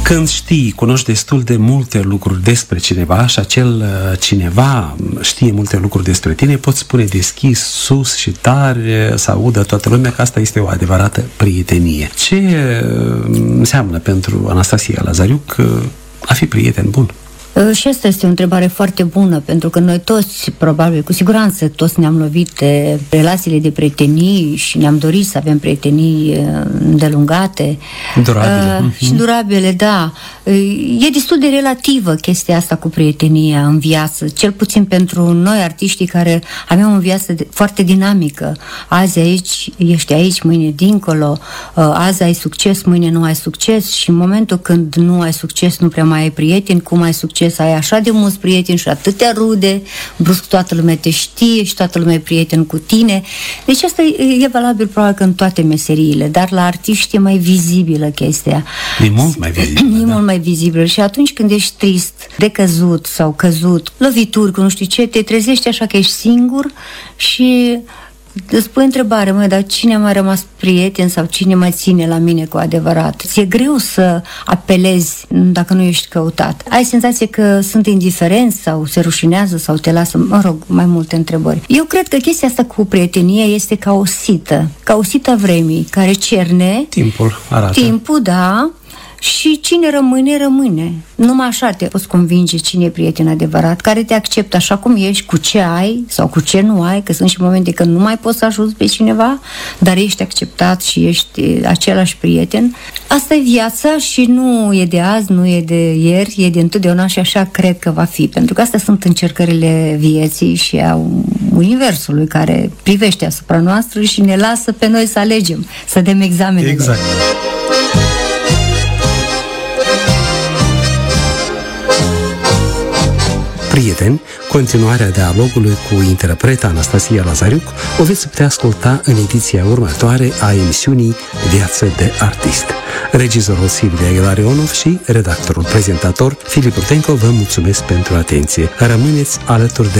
Când știi, cunoști destul de multe lucruri despre cineva și acel cineva știe multe lucruri despre tine, poți spune deschis, sus și tare, să audă toată lumea că asta este o adevărată prietenie. Ce înseamnă pentru Anastasia Lazariuc a fi prieten bun? Și asta este o întrebare foarte bună, pentru că noi toți, probabil, cu siguranță, toți ne-am lovit de relațiile de prietenii și ne-am dorit să avem prietenii îndelungate. Durabile. Și durabile, da. E destul de relativă chestia asta cu prietenia în viață, cel puțin pentru noi, artiștii care avem o viață foarte dinamică. Azi aici, ești aici, mâine dincolo, azi ai succes, mâine nu ai succes și în momentul când nu ai succes, nu prea mai ai prieteni, cum ai succes, ai așa de mulți prieteni și atâtea rude, brusc toată lumea te știe și toată lumea e prieten cu tine. Deci asta e valabil probabil că în toate meseriile, dar la artiști e mai vizibilă chestia. E mult mai vizibilă. E mult mai vizibilă și atunci când ești trist, decăzut sau căzut, lovituri cu nu știu ce, te trezești așa că ești singur și îți pui întrebare, măi, dar cine a mai rămas prieten sau cine mă ține la mine cu adevărat? Ți-e greu să apelezi dacă nu ești căutat. Ai senzație că sunt indiferenți sau se rușinează sau te lasă, mă rog, mai multe întrebări. Eu cred că chestia asta cu prietenie este ca o sită vremii, care cerne. Timpul arată. Timpul, da. Și cine rămâne, rămâne. Numai așa te poți convinge cine e prieten adevărat, care te acceptă așa cum ești, cu ce ai sau cu ce nu ai, că sunt și momente când nu mai poți să ajuți pe cineva, dar ești acceptat și ești același prieten. Asta e viața și nu e de azi, nu e de ieri, e de întotdeauna și așa cred că va fi. Pentru că astea sunt încercările vieții și a universului care privește asupra noastră și ne lasă pe noi să alegem, să dăm examenele. Exact. Prieteni, continuarea dialogului cu interpreta Anastasia Lazariuc o veți putea asculta în ediția următoare a emisiunii Viață de artist. Regizorul Silvia Ilarionov și redactorul prezentator Filip Rutenco vă mulțumesc pentru atenție. Rămâneți alături de